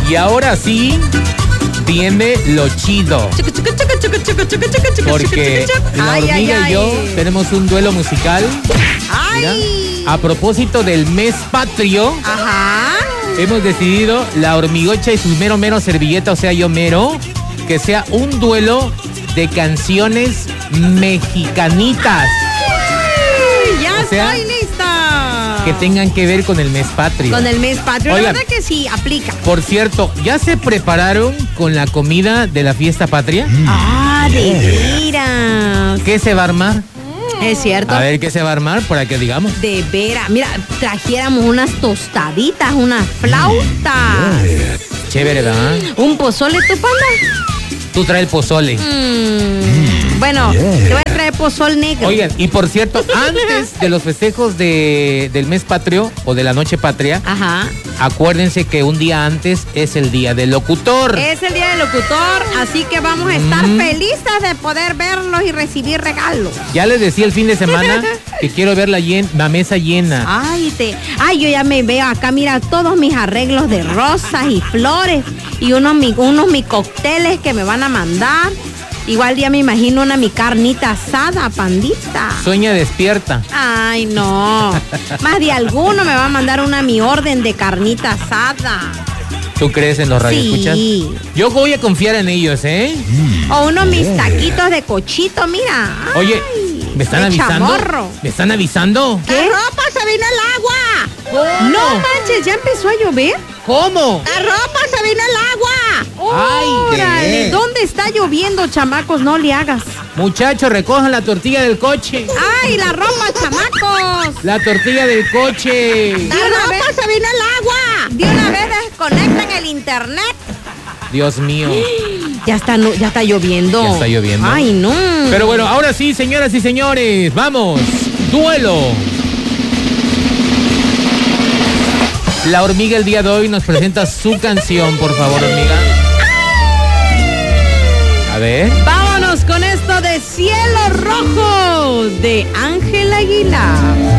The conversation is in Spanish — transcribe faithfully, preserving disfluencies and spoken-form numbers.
Y ahora sí, viene lo chido. Porque la Ay, hormiga ay, y ay. yo tenemos un duelo musical. Mira, ¡Ay! a propósito del mes patrio, Ajá. hemos decidido, la hormigocha y su mero mero servilleta, o sea, yo mero, que sea un duelo de canciones mexicanitas. Ay, ya O sea, estoy lista. Que tengan que ver con el mes patrio. Con el mes patrio. La Oigan. verdad que sí, aplica. Por cierto, ¿ya se prepararon con la comida de la fiesta patria? Ah, de veras. ¿Qué se va a armar? Es cierto. A ver, ¿qué se va a armar? Para que digamos. De veras. Mira, trajéramos unas tostaditas, unas flautas. Chévere, ¿verdad? Un pozole, ¿tu panda? Tú traes el pozole. Mm, bueno, te voy a traer pozol negro. Oigan, y por cierto, antes de los festejos de, del mes patrio o de la noche patria, Ajá. acuérdense que un día antes es el día del locutor. Es el día del locutor, así que vamos a estar Mm. felices de poder verlos y recibir regalos. Ya les decía el fin de semana que quiero ver la, llen- la mesa llena. Ay, te, ay, yo ya me veo acá, mira, todos mis arreglos de rosas y flores y unos mi, unos mi cócteles que me van a mandar. Igual ya me imagino una mi carnita asada, pandita. Sueña despierta. Ay, no. Más de alguno me va a mandar una mi orden de carnita asada. ¿Tú crees en los radioescuchas? Sí. Yo voy a confiar en ellos, ¿eh? O unos mis taquitos de cochito, mira. Ay, Oye, ¿me están de avisando? chamorro. ¿Me están avisando? ¿Qué? ¡La ropa se vino el agua! No manches, ¿ya empezó a llover? ¿Cómo? ¡La ropa se vino el agua! Ay, Órale, ¿qué? ¿dónde está lloviendo, chamacos? No le hagas. Muchachos, recojan la tortilla del coche. ¡Ay, la ropa, chamacos! La tortilla del coche. ¡La una ropa vez- se vino el agua! De una vez desconecten el internet. Dios mío. Ya está, no- ya está lloviendo. Ya está lloviendo. Ay, no. Pero bueno, ahora sí, señoras y señores, vamos. Duelo. La hormiga el día de hoy nos presenta su canción, por favor, hormiga. A ver. Vámonos con esto de Cielo Rojo de Ángel Aguilar.